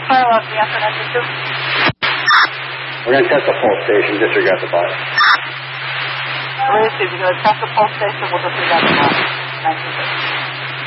Follow up the upper number 2. We're going to test the pulse station, disregard the body. We're going to test the pulse station, we'll disregard the body. 19.